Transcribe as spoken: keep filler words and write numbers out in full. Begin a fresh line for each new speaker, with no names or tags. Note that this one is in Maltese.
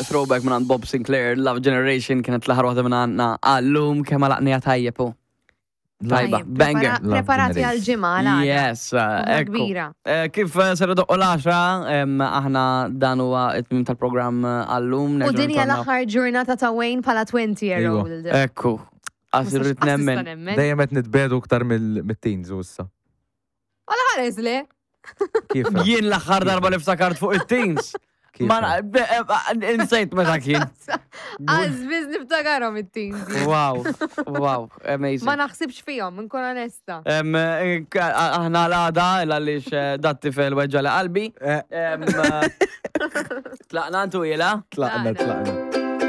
throwback minn għand Bob Sinclair, Love Generation kienet l-aħħar waħda minn għandna għallum kemm għalaqnija tajjeb. Tajba, banger.
Preparati għal-ġimgħa għal
Yes, ekku.
kbira.
Eh, Kif eh, sar doqqu l-għaxra, em, aħna dan huwa it-tmim tal-programm eh, għallum.
U
nerġgħu
din hija
ntornaw-
l-aħħar ġurnata ta' Wayne bħala twenty year
Ejwa.
old.
Ekku, għasirrit nemmen.
Dejjem qed nitbedu aktar mill-teens u issa.
Għala ħares li?
Kif?
Jien l-aħħar darba li ftakart fuq it-teens.
Kif?
Ma na- be- eh, insejt meta kien.
Għazbiz niftakarom it-teens.
Wow, wow, amazing.
Ma naħsibx fihom, nkun onesta.
Em, eh, k- aħna l-għada, l-għalix dat tifel weġġa li qalbi.
Eh,
Em, eh, Tlaqna ntu jela?
Tlaqna,
Tlaqna.
tlaqna.